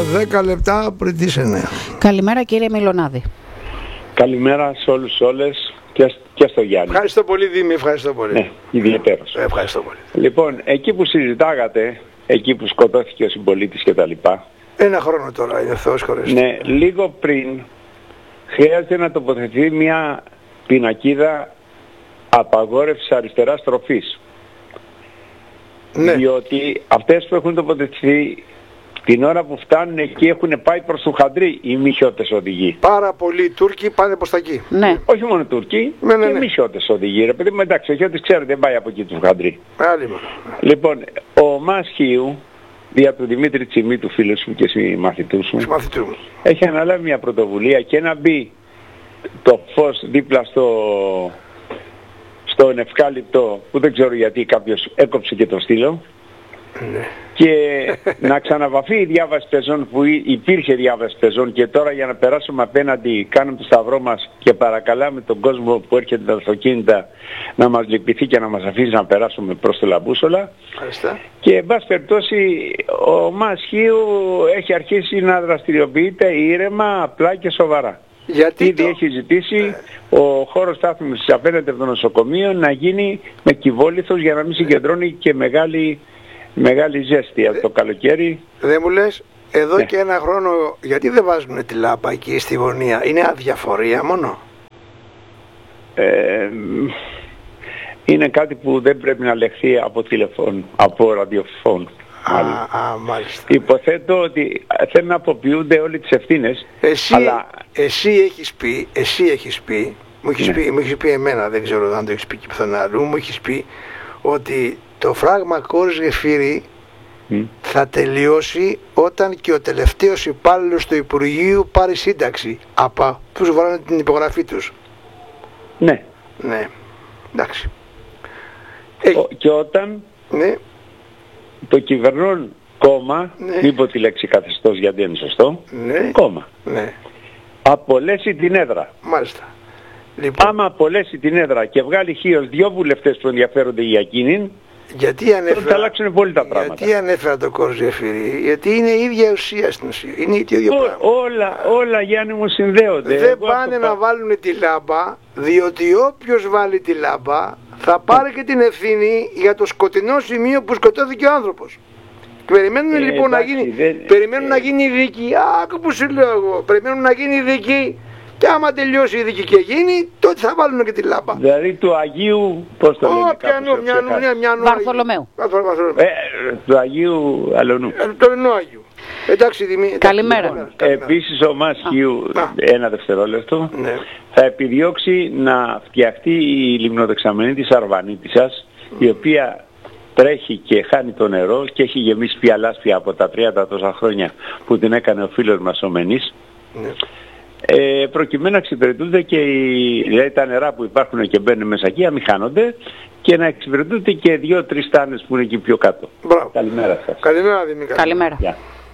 10 λεπτά πριν τις 9. Καλημέρα κύριε Μιλονάδη. Καλημέρα σε όλους όλες και στο Γιάννη. Ευχαριστώ πολύ Δήμη, ευχαριστώ πολύ. Ναι, ιδιαίτερος. Ευχαριστώ πολύ. Λοιπόν, εκεί που συζητάγατε, εκεί που σκοτώθηκε ο συμπολίτης και τα λοιπά. Ένα χρόνο τώρα είναι, Θεός χωρές. Ναι, λίγο πριν χρειάζεται να τοποθετηθεί μια πινακίδα απαγόρευσης αριστεράς τροφής. Ναι. Διότι αυτές που έχουν τοποθετηθεί την ώρα που φτάνουν εκεί έχουν πάει προς το Χαντρί οι μισιώτες οδηγοί. Πάρα πολλοί Τούρκοι πάνε προς τα εκεί. Ναι. Όχι μόνο Τούρκοι, Ναι, ναι, και ναι. μισιώτες οδηγοί. Ρε παιδί μου, εντάξει, όχι ότι ξέρετε, δεν πάει από εκεί του Χαντρί. Άλλη μόνο. Λοιπόν, ο Μάσχιου, δια του Δημήτρη Τσιμί, του φίλου σου και μαθητού σου, Μαθητού μου. έχει αναλάβει μια πρωτοβουλία και να μπει το φως δίπλα στον ευκάλυπτο, που δεν ξέρω γιατί κάποιος έκοψε και το στήλο, Ναι. και να ξαναβαφεί η διάβαση πεζών που υπήρχε διάβαση πεζών, και τώρα για να περάσουμε απέναντι κάνουμε το σταυρό μας και παρακαλάμε τον κόσμο που έρχεται τα αυτοκίνητα να μας λυπηθεί και να μας αφήσει να περάσουμε προς το Λαμπούσολα. Ευχαριστώ. Και εν πάση περιπτώσει ο Μασχίου έχει αρχίσει να δραστηριοποιείται ήρεμα, απλά και σοβαρά. Γιατί Ήδη έχει ζητήσει ο χώρος στάθμευσης απέναντι από το νοσοκομείο να γίνει με κυβόλιθος για να μην συγκεντρώνει και μεγάλη ζέστη από το καλοκαίρι. Δεν μου λες, εδώ Ναι. και ένα χρόνο, γιατί δεν βάζουν τη λάμπα εκεί στη γωνία? Είναι αδιαφορία μόνο? Είναι κάτι που δεν πρέπει να λεχθεί από τηλεφώνου, από ραδιοφώνου. Μάλιστα. Υποθέτω ότι θέλουν να αποποιούνται όλοι τις ευθύνες. Εσύ έχεις πει, μου έχεις πει εμένα, δεν ξέρω αν το έχεις πει και πιθανόν αλλού, μου έχεις πει ότι το φράγμα Κόρης Γεφύρη θα τελειώσει όταν και ο τελευταίος υπάλληλος του Υπουργείου πάρει σύνταξη από αυτούς βάλανε την υπογραφή τους. Ναι. Ναι, εντάξει. Και όταν ναι. το κυβερνών κόμμα, Ναι. μην πω τη λέξη καθεστώς γιατί είναι σωστό, Ναι. κόμμα, Ναι. απολέσει την έδρα. Μάλιστα. Λοιπόν, Άμα απολέσει την έδρα και βγάλει χείος 2 βουλευτές που ενδιαφέρονται για εκείνην, γιατί θα αλλάξουν πολύ τα πράγματα. Γιατί ανέφερα το Κόρης Γεφύρη? Γιατί είναι η ίδια ουσία στην ουσία. Είναι το ίδιο πράγμα. Όλα Γιάννη μου συνδέονται. Δεν πάνε να βάλουν τη λάμπα, διότι όποιος βάλει τη λάμπα θα πάρει και την ευθύνη για το σκοτεινό σημείο που σκοτώθηκε ο άνθρωπος. Περιμένουν λοιπόν να γίνει η δίκη. Άκου που σου λέω εγώ. Περιμένουν να γίνει η δίκη. Και άμα τελειώσει η δίκη και γίνει, τότε θα βάλουν και τη λάμπα. Δηλαδή του Αγίου, πώς το λένε, Βαρθολομαίου. Του Αγίου Αλωνού. Το εννοώ Αγίου. Εντάξει, καλημέρα. Επίσης ο Μάσχιου, ένα δευτερόλεπτο, ναι. θα επιδιώξει να φτιαχτεί η λιμνοδεξαμενή της Αρβανίτισσας, η οποία τρέχει και χάνει το νερό και έχει γεμίσει πια λάσπια από τα 30 τόσα χρόνια που την έκανε ο φίλος μας ο Μενής. Ναι. Προκειμένου να εξυπηρετούνται και δηλαδή τα νερά που υπάρχουν και μπαίνουν μέσα εκεί, να μην χάνονται, και να εξυπηρετούνται και 2-3 τάνες που είναι εκεί πιο κάτω. Μπράβο. Καλημέρα σας. Καλημέρα Δημήτρη. Καλημέρα. Yeah.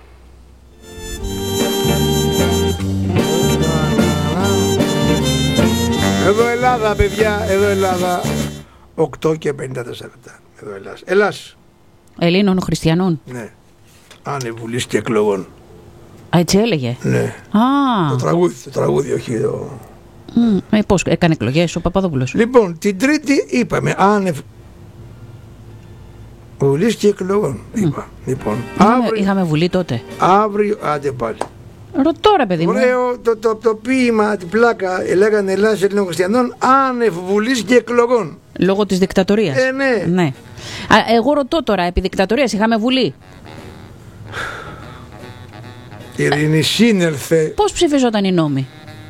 Εδώ Ελλάδα παιδιά, εδώ Ελλάδα. 8 και 54 λεπτά. Εδώ Ελλάς. Ελλάς. Ελλήνων χριστιανών. Ναι. Ανεβουλής και εκλογών. Έτσι έλεγε. Ναι. Το τραγούδι, όχι εδώ. Πώς έκανε εκλογές ο Παπαδόπουλος? Λοιπόν, την Τρίτη είπαμε Βουλής και εκλογών. Είπα. Λοιπόν, είχαμε βουλή τότε. Αύριο, άντε πάλι. Ρωτώ ρε παιδί μου. Ωραίο το ποίημα, την πλάκα, λέγανε Ελλάς Ελλήνων Χριστιανών, άνευ Βουλής και εκλογών. Λόγω της δικτατορίας. Ναι. Εγώ ρωτώ τώρα, επί δικτατορίας είχαμε βουλή? Ειρήνη σύνελθε. Πώς ψηφιζόταν οι νόμοι?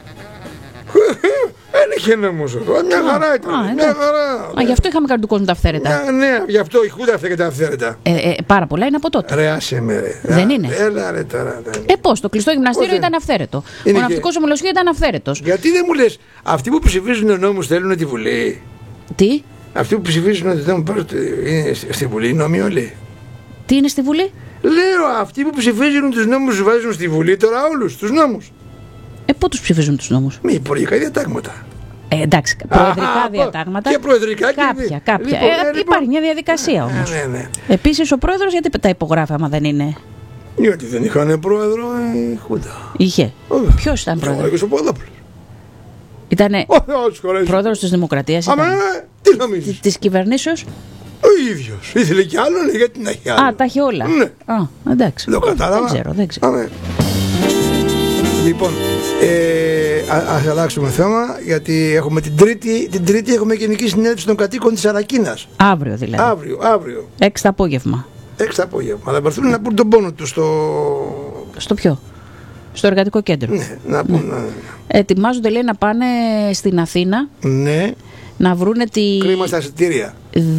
Δεν είχε νόμος. Μια χαρά ήταν. Μια χαρά. Γι' αυτό είχαμε κάνει του κόσμου τα αυθαίρετα. Ναι, γι' αυτό η Χούντα έφταιγε τα αυθαίρετα. Πάρα πολλά είναι από τότε. Ρε άσε με ρε. Δεν είναι? Έλα ρε τώρα. Πώς, το κλειστό γυμναστήριο ήταν αυθαίρετο. Ο ναυτικός ομιλοσχέδιο ήταν αυθαίρετος. Γιατί δεν μου λες, αυτοί που ψηφίζουν νόμους θέλουν τη Βουλή? Τι? Αυτοί που ψηφίζουν ότι δεν είναι στη Βουλή, οι νόμοι όλοι. Τι είναι στη Βουλή? Λέω, αυτοί που ψηφίζουν τους νόμους τους βάζουν στη Βουλή τώρα όλους τους νόμους. Πού τους ψηφίζουν τους νόμους? Με υπουργικά διατάγματα. Εντάξει, προεδρικά διατάγματα. Και προεδρικά κάποια. Υπάρχει μια διαδικασία όμως. Ναι. Επίσης ο πρόεδρος γιατί τα υπογράφει άμα δεν είναι? Γιατί δεν είχαν πρόεδρο η Χούντα. Είχε. Ποιος ήταν πρόεδρος? Ο Παπαδόπουλος. Ήτανε πρόεδρος της Δημοκρατίας. Τι νομίζεις? Της κυβερνήσεως. Ο ίδιος. Ήθελε κι άλλον, γιατί να έχει άλλο. Α, τα έχει όλα. Ναι. Α, εντάξει. Δεν κατάλαβα. Δεν ξέρω. Λοιπόν, ας αλλάξουμε θέμα, γιατί έχουμε την Τρίτη έχουμε Γενική Συνέλευση των Κατοίκων της Αρακίνας. Αύριο δηλαδή. Αύριο. 6 το απόγευμα. 6 το απόγευμα. Θα έρθουν να πούν τον πόνο τους στο ποιο? Στο εργατικό κέντρο. Ναι, να πούν. Ετοιμάζονται, λέει, να πάνε στην Αθήνα. Ναι. Να βρούνε κρίμα στα εισιτήρια.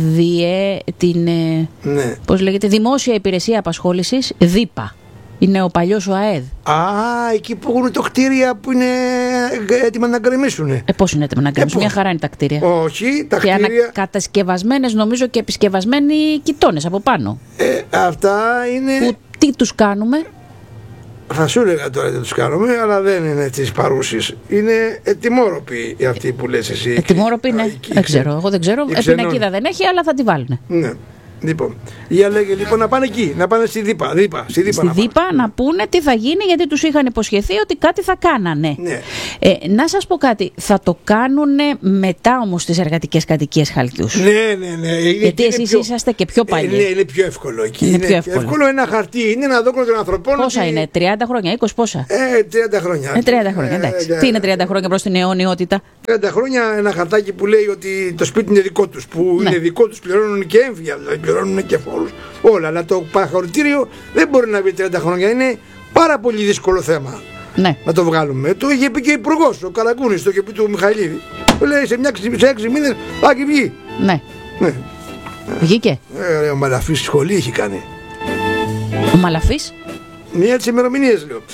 Ναι. Πώς λέγεται, Δημόσια Υπηρεσία Απασχόλησης, ΔΥΠΑ. Είναι ο παλιός ο ΑΕΔ. Εκεί που έχουν το κτίρια που είναι έτοιμα να γκρεμίσουν. Πώς είναι έτοιμα να γκρεμίσουν? Μια χαρά είναι τα κτίρια. Όχι, τα κτίρια. Και κατασκευασμένες, νομίζω, και επισκευασμένοι κοιτώνες από πάνω. Αυτά είναι. Τι τους κάνουμε? Θα σου έλεγα τώρα τι τους κάνουμε, αλλά δεν είναι τις παρούσεις. Είναι ετοιμόρροποι αυτοί που λες εσύ. Ετοιμόρροποι, ναι. Δεν ξέρω. Εγώ δεν ξέρω. Πινακίδα δεν έχει, αλλά θα τη βάλουν. Ναι. Λοιπόν, για λέγε λοιπόν να πάνε εκεί, να πάνε στη ΔΥΠΑ. Στη ΔΥΠΑ να πούνε τι θα γίνει, γιατί τους είχαν υποσχεθεί ότι κάτι θα κάνανε. Ναι. Να σας πω κάτι, θα το κάνουνε μετά όμως τις εργατικές κατοικίες Χαλκιούς. Ναι. Γιατί εσείς είσαστε και πιο παλιοί. Ναι, είναι πιο εύκολο εκεί. Είναι πιο εύκολο. Ένα χαρτί, είναι ένα δόκολο των ανθρωπών. Πόσα είναι, 30 χρόνια, 20 πόσα? 30 χρόνια. 30 χρόνια, εντάξει. Τι είναι 30 χρόνια προς την αιωνιότητα? 30 χρόνια ένα χαρτάκι που λέει ότι το σπίτι είναι δικό τους. Που είναι δικό τους, πληρώνουν και έμφυα, δηλαδή πληρώνουν και φόρους. Όλα. Αλλά το παραχωρητήριο δεν μπορεί να βγει 30 χρόνια. Είναι πάρα πολύ δύσκολο θέμα. Ναι. Να το βγάλουμε. Το είχε πει και ο Υπουργός, ο Καραγκούνης, το είχε πει του Μιχαηλίδη. Του λέει σε 6 μήνες θα έχει βγει. Ναι. Βγήκε. Ο Μαλαφής στη σχολή έχει κάνει. Ο Μαλαφής. Μία τις ημερομηνίες λέω.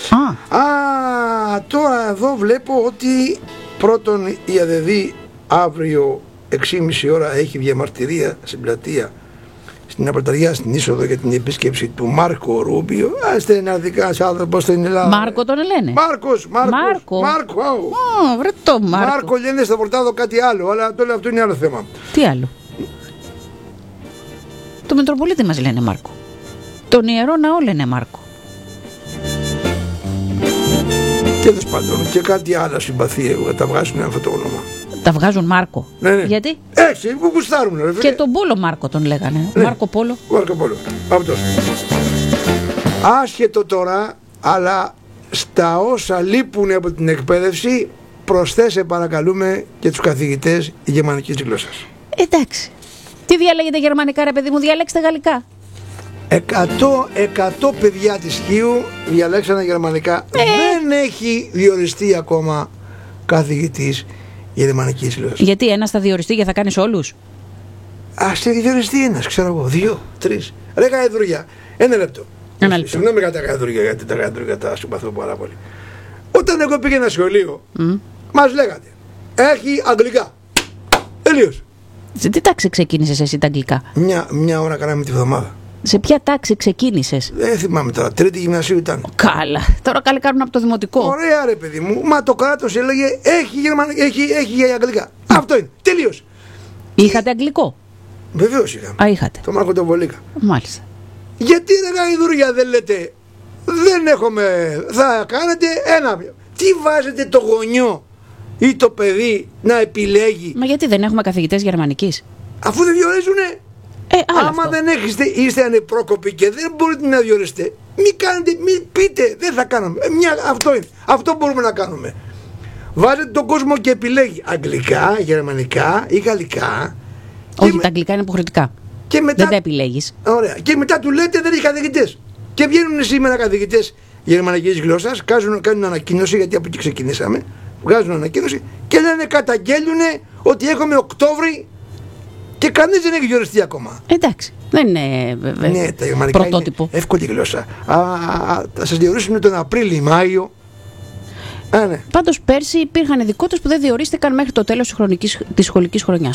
Τώρα εδώ βλέπω ότι πρώτον η ΑΔΕΔΗ αύριο 6,5 ώρα έχει διαμαρτυρία στην πλατεία στην Απαρταριά, στην είσοδο, για την επίσκεψη του Μάρκο Ρούμπιο. Στεναρδικά άνθρωπος στην Ελλάδα. Μάρκο τον λένε. Μάρκο. Βρε το Μάρκο. Μάρκο λένε στο Πορτάδο κάτι άλλο, αλλά τώρα αυτό είναι άλλο θέμα. Τι άλλο? Το Μητροπολίτη μας λένε Μάρκο. Τον Ιερό Ναό λένε Μάρκο. Και τέλος πάντων και κάτι άλλο συμπαθή τα βγάζουν αυτό το όνομα. Τα βγάζουν Μάρκο. Ναι. Γιατί? Έτσι, που γουστάρουν, ρε φίλε. Και τον Πόλο Μάρκο τον λέγανε. Ναι. Μάρκο Πόλο. Αυτός. Άσχετο τώρα, αλλά στα όσα λείπουν από την εκπαίδευση, προσθέσε παρακαλούμε και τους καθηγητές γερμανικής γλώσσας. Εντάξει. Τι διαλέγετε γερμανικά, ρε παιδί μου, διαλέξτε γαλλικά. 100 παιδιά της Χίου διαλέξανε γερμανικά. Δεν έχει διοριστεί ακόμα καθηγητής γερμανικής γλώσσας. Γιατί ένας θα διοριστεί και θα κάνεις όλους? Ας διοριστεί ένας, ξέρω εγώ, 2, 3. Ρε γαϊδουριά, ένα λεπτό. Συγγνώμη για τα γαϊδουριά, γιατί τα γαϊδουριά τα συμπαθώ πάρα πολύ. Όταν εγώ πήγαινα σχολείο, μας λέγατε, έχει αγγλικά. Τελείως. Σε τι τάξη ξεκίνησες εσύ τα αγγλικά? Μια ώρα κάναμε τη βδομάδα. Σε ποια τάξη ξεκίνησες? Δεν θυμάμαι τώρα, τρίτη γυμνασίου ήταν. Καλά, τώρα καλή κάνουν από το δημοτικό. Ωραία ρε παιδί μου, μα το κράτος έλεγε έχει αγγλικά. Αυτό είναι, τελείως. Είχατε αγγλικό? Βεβαίως είχαμε. Είχατε. Το Μάρκο τον Βολίκα. Μάλιστα. Γιατί ρε γαϊδουριά δεν λέτε, δεν έχουμε, θα κάνετε ένα. Τι βάζετε το γονιό ή το παιδί να επιλέγει? Μα γιατί δεν έχουμε καθηγητές γερμανικής? Αφού δεν διορίζουνε. Άμα αυτό. δεν είστε ανεπρόκοποι και δεν μπορείτε να διοριστείτε, μην πείτε, δεν θα κάναμε. Αυτό είναι. Αυτό μπορούμε να κάνουμε. Βάζετε τον κόσμο και επιλέγει αγγλικά, γερμανικά ή γαλλικά. Όχι, τα αγγλικά είναι υποχρεωτικά. Δεν τα επιλέγεις. Ωραία. Και μετά του λέτε δεν έχει καθηγητές. Και βγαίνουν σήμερα καθηγητές γερμανικής γλώσσας, κάνουν ανακοίνωση, γιατί από εκεί ξεκινήσαμε. Βγάζουν ανακοίνωση και λένε, καταγγέλνουν ότι έχουμε Οκτώβρη και κανείς δεν έχει διοριστεί ακόμα. Εντάξει, δεν είναι ναι, τα γερμανικά πρωτότυπο. Είναι εύκολη γλώσσα. Θα σας διορίσουν τον Απρίλιο-Μάιο. Ναι. Πάντως πέρσι υπήρχαν ειδικότητες που δεν διορίστηκαν μέχρι το τέλος της σχολικής χρονιάς.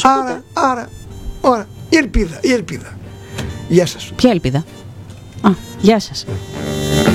Άρα, η ελπίδα. Γεια σας. Ποια ελπίδα? Γεια σας.